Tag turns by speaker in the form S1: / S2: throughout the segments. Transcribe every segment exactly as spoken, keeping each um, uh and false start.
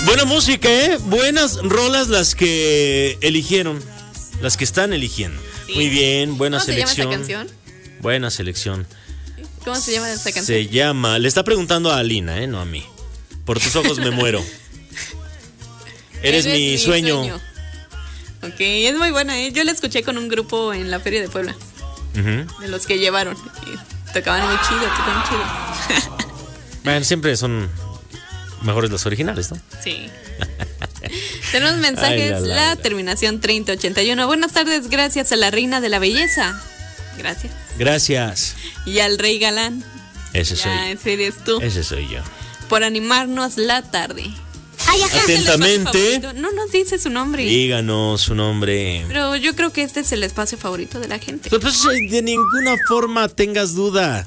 S1: Buena música, ¿eh? Buenas rolas las que eligieron, las que están eligiendo. Sí. Muy bien, buena
S2: ¿Cómo
S1: selección.
S2: ¿Cómo se llama esta canción?
S1: Buena selección.
S2: ¿Cómo se llama esta canción?
S1: Se llama, le está preguntando a Alina, ¿eh? No a mí. Por tus ojos me muero. Eres, Eres mi, mi sueño. sueño.
S2: Ok, es muy buena, ¿eh? Yo la escuché con un grupo en la Feria de Puebla. Uh-huh. De los que llevaron. Y tocaban muy chido, tocaban chido.
S1: Bueno, siempre son mejores los originales, ¿no?
S2: Sí. Tenemos mensajes. Ay, la, la, la, la terminación treinta ochenta y uno. Buenas tardes, gracias a la reina de la belleza. Gracias.
S1: Gracias.
S2: Y al rey galán.
S1: Ese soy yo.
S2: Ese eres tú.
S1: Ese soy yo.
S2: Por animarnos la tarde.
S1: Ay, atentamente.
S2: No nos dice su nombre.
S1: Díganos su nombre.
S2: Pero yo creo que este es el espacio favorito de la gente.
S1: Pero pues de ninguna forma tengas duda.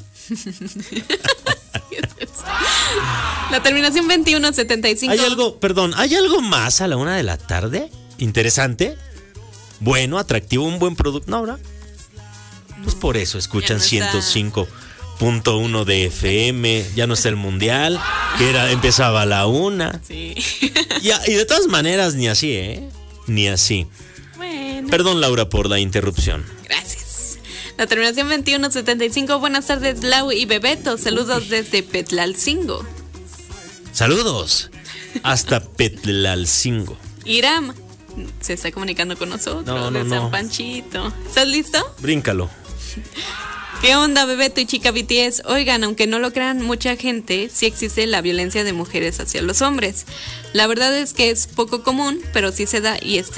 S2: La terminación veintiuno setenta y cinco.
S1: ¿Hay algo, perdón, ¿hay algo más a la una de la tarde? ¿Interesante? Bueno, atractivo, un buen producto. ¿No habrá? Pues por eso escuchan no ciento cinco punto uno de F M. Ya no está el mundial, que era, empezaba a la una.
S2: Sí.
S1: Y, y de todas maneras, ni así, ¿eh? Ni así.
S2: Bueno.
S1: Perdón, Laura, por la interrupción.
S2: Gracias. La terminación veintiuno setenta y cinco. Buenas tardes, Lau y Bebeto. Saludos desde Petlalcingo.
S1: Saludos. Hasta Petlalcingo.
S2: Iram se está comunicando con nosotros.
S1: No, no,
S2: de
S1: no.
S2: San Panchito. ¿Estás listo?
S1: Bríncalo.
S2: ¿Qué onda, Bebeto y chica B T S? Oigan, aunque no lo crean mucha gente, sí existe la violencia de mujeres hacia los hombres. La verdad es que es poco común, pero sí se da y este